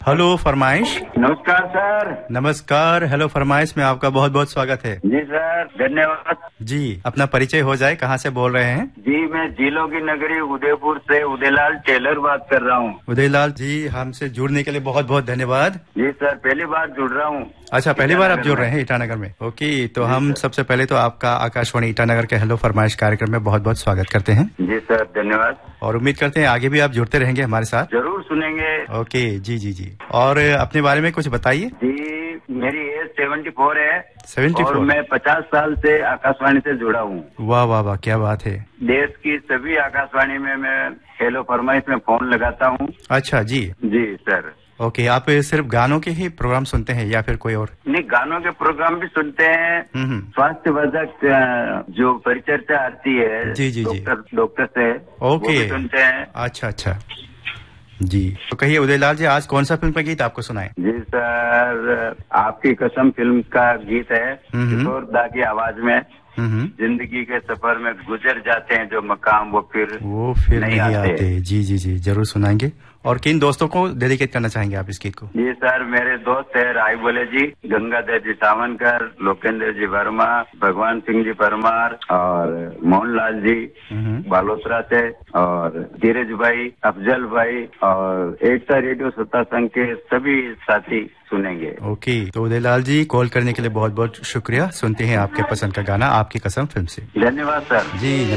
Hello फरमाइश। नमस्कार sir. नमस्कार। हेलो फरमाइश में आपका बहुत बहुत स्वागत है। जी सर, धन्यवाद। जी, अपना परिचय हो जाए, कहाँ से बोल रहे हैं? जी, मैं जिलों की नगरी उदयपुर से उदयलाल टेलर बात कर रहा हूँ। उदयलाल जी, हमसे जुड़ने के लिए बहुत बहुत धन्यवाद। जी सर, पहली बार जुड़ रहा हूँ। अच्छा, पहली बार आप जुड़ रहे हैं ईटानगर में? ओके, तो हम सबसे पहले तो आपका आकाशवाणी ईटानगर के हेलो फरमाइश कार्यक्रम में बहुत बहुत स्वागत करते हैं। जी सर, धन्यवाद। और उम्मीद करते हैं आगे भी आप जुड़ते रहेंगे हमारे साथ। जरूर सुनेंगे। ओके, जी जी जी। और अपने बारे में कुछ बताइए। जी, मेरी एज 74 है। 74? और मैं 50 साल से आकाशवाणी से जुड़ा हूँ। वाह वाह वाह, क्या बात है। देश की सभी आकाशवाणी में मैं हेलो फरमाइश में फोन लगाता हूँ। अच्छा जी। जी सर। ओके, आप सिर्फ गानों के ही प्रोग्राम सुनते हैं या फिर कोई और? नहीं, गानों के प्रोग्राम भी सुनते हैं। स्वास्थ्य वर्धक जो परिचर्चा आती है जी जी जी, डॉक्टर से, ओके, वो भी सुनते हैं। अच्छा अच्छा जी। तो कहिए उदयलाल जी, आज कौन सा फिल्म का गीत आपको सुनाए? जी सर, आपकी कसम फिल्म का गीत है। किशोर दा की आवाज में। जिंदगी के सफर में गुजर जाते हैं जो मकाम वो फिर नहीं आते। जी जी जी, जरूर सुनाएंगे। और किन दोस्तों को डेडिकेट करना चाहेंगे आप इस गीत को? जी सर, मेरे दोस्त है राय बोले जी, गंगाधर जी सावनकर, लोकेंद्र जी वर्मा, भगवान सिंह जी परमार और मोहनलाल जी बालोतरा से, और धीरज भाई, अफजल भाई और एकता रेडियो श्रोता संघ के सभी साथी सुनेंगे। ओके, तो उदयलाल जी, कॉल करने के लिए बहुत बहुत शुक्रिया। सुनते हैं आपके पसंद का गाना आपकी कसम फिल्म से। धन्यवाद सर। जी।